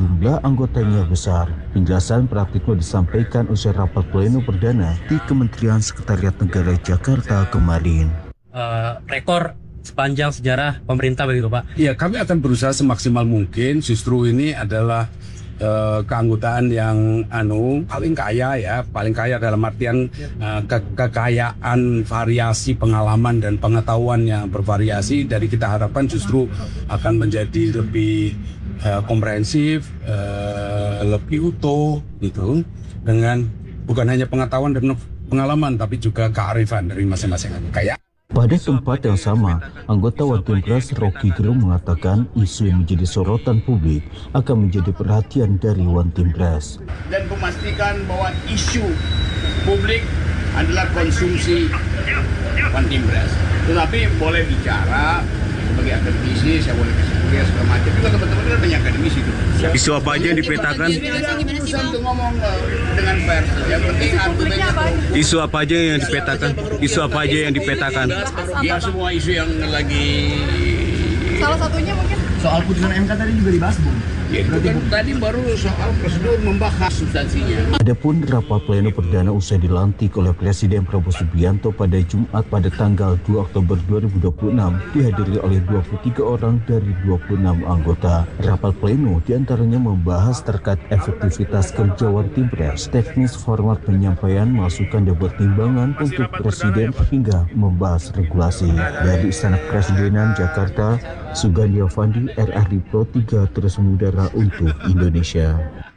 jumlah anggotanya besar. Penjelasan Pratikno disampaikan usai rapat pleno perdana di Kementerian Sekretariat Negara Jakarta kemarin. Rekor sepanjang sejarah pemerintah begitu Pak? Ya, kami akan berusaha semaksimal mungkin. Justru ini adalah keanggotaan yang paling kaya dalam artian kekayaan variasi pengalaman dan pengetahuan yang bervariasi. Dari kita harapkan justru akan menjadi lebih komprehensif, lebih utuh gitu, dengan bukan hanya pengetahuan dan pengalaman tapi juga kearifan dari masing-masing kaya. Pada tempat yang sama, anggota One Team Press Rocky Gerung mengatakan isu yang menjadi sorotan publik akan menjadi perhatian dari One Team Press. Dan memastikan bahwa isu publik adalah konsumsi One Team Press. Tetapi boleh bicara sebagai akademisi, saya boleh kasih kuliah segala macam. Juga teman-teman kan banyak akademisi itu. Isu apa aja yang dipetakan? Urusan untuk ngomong dengan pers. Yang penting argumennya. Isu apa aja yang dipetakan? Isu apa aja yang dipetakan? Ya semua isu yang lagi. Salah satunya mungkin soal putusan MK tadi juga dibahas, Bung. Ya, itu kan tadi baru soal prosedur membahas substansinya. Adapun rapat pleno perdana usai dilantik oleh Presiden Prabowo Subianto pada Jumat pada tanggal 2 Oktober 2026 dihadiri oleh 23 orang dari 26 anggota. Rapat pleno diantaranya membahas terkait efektivitas kerja One Team Press, teknis format penyampaian masukan dan pertimbangan untuk Presiden hingga membahas regulasi. Dari Istana Kepresidenan Jakarta, Sugandi Avandi, RRI Pro 3 terus mengudara untuk Indonesia.